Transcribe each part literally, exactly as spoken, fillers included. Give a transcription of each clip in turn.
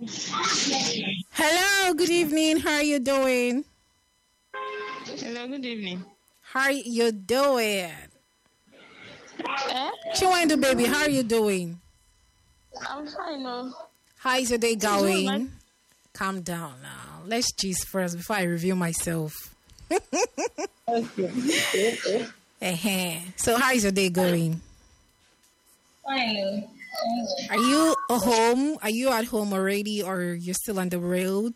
Hello, good evening. How are you doing? Hello, good evening. How are you doing? Eh? Chiwendo baby, how are you doing? I'm fine, no. How is your day going? Like... Calm down now. Let's cheese first before I review myself. Okay. uh-huh. So how is your day going? Fine, no. Are you at home? Are you at home already, or you're still on the road?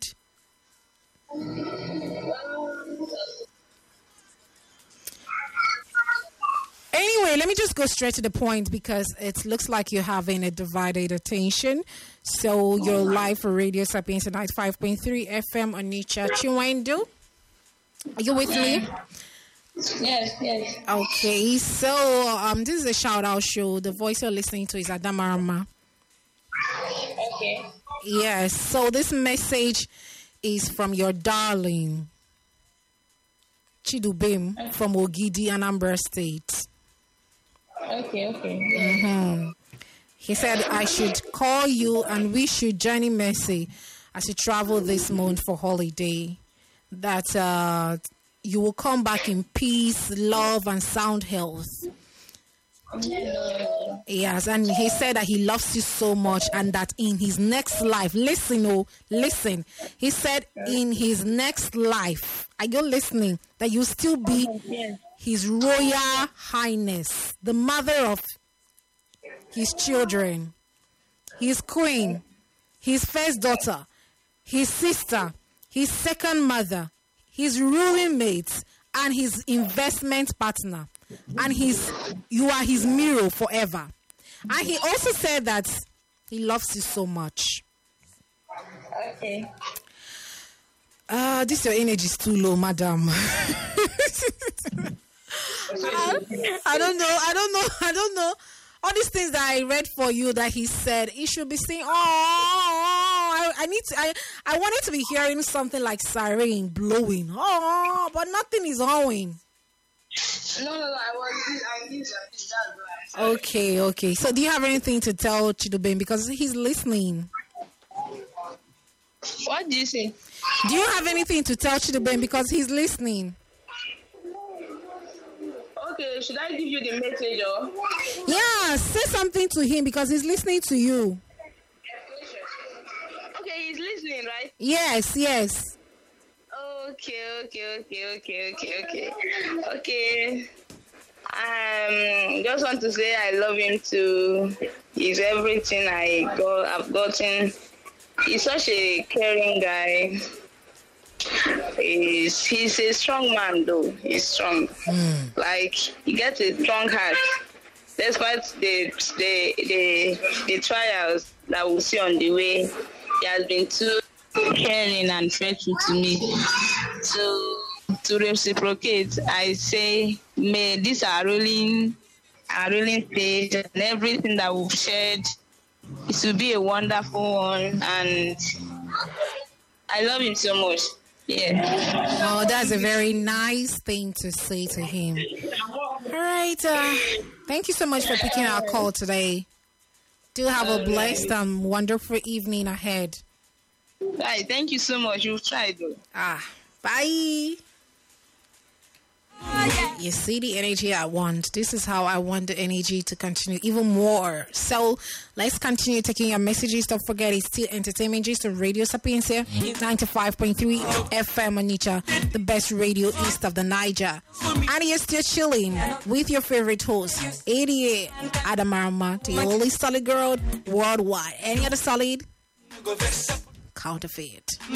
Anyway, let me just go straight to the point because it looks like you're having a divided attention. So you're live for Radio Sapiens ninety-five point three F M on Onitsha. Chiwendo, are you with me? Yes, yes. Okay, so um, this is a shout-out show. The voice you're listening to is Adamarama. Okay. Yes, so this message is from your darling, Chidubem, okay. From Ogidi, Anambra State. Okay, okay. Mm-hmm. He said, I should call you and wish you journey mercy as you travel this month for holiday. That uh, you will come back in peace, love, and sound health. Yes, and he said that he loves you so much and that in his next life, listen, oh, listen. He said in his next life, are you listening? That you still be His Royal Highness, the mother of his children, his queen, his first daughter, his sister, his second mother, his ruling mate, and his investment partner. And his, you are his mirror forever. And he also said that he loves you so much. Okay. Uh, this your energy is too low, madam. I, I don't know. I don't know. I don't know. All these things that I read for you that he said, he should be saying, oh, I, I need to, I, I wanted to be hearing something like siren blowing. Oh, but nothing is going. No, no, no, I was, I knew that. Okay, okay. So do you have anything to tell Chidubem? Because he's listening. What do you say? Do you have anything to tell Chidubem? Because he's listening. Okay, should I give you the message or? Yeah, say something to him because he's listening to you. Okay, he's listening, right? Yes, yes. Okay, okay, okay, okay, okay, okay. Okay. Um, just want to say I love him too. He's everything I got, I've gotten. He's such a caring guy. He's, he's a strong man though. He's strong. Mm. Like, he gets a strong heart. Despite the, the, the, the trials that we'll see on the way, he has been too caring and faithful to me. So, to reciprocate, I say, may this our ruling, our ruling stage and everything that we've shared, it will be a wonderful one, and I love him so much. Yeah. Oh, that's a very nice thing to say to him. All right. Uh, thank you so much for picking our call today. Do have a blessed and wonderful evening ahead. Right. Thank you so much. You've tried though. Ah, bye. You see the energy I want. This is how I want the energy to continue even more. So let's continue taking your messages. Don't forget, it's still entertainment. Just on Radio Sapiens here, ninety-five point three F M Onitsha, the best radio east of the Niger. And you're still chilling with your favorite host, eighty-eight Adamarama, the only solid girl worldwide. Any other solid? Counterfeit.